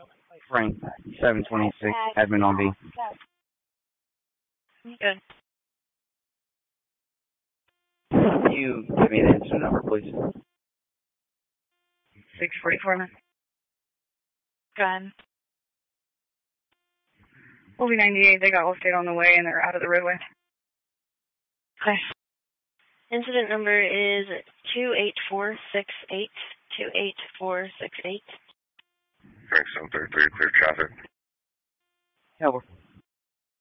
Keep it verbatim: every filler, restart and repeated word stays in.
Frank, seven twenty-six, admin on B. Good. You give me the incident number, please. six forty-four, man. Go ahead. O B ninety-eight, they got lifted on the way and they're out of the roadway. Okay. Incident number is two eight four six eight. two eight four six eight. Frank seven thirty-three, clear traffic. Over.